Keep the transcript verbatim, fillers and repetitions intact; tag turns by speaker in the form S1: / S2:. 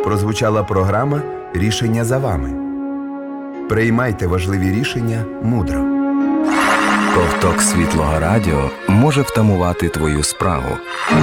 S1: прозвучала програма «Рішення за вами». Приймайте важливі рішення мудро.
S2: Ковток світлого радіо може втамувати твою спрагу.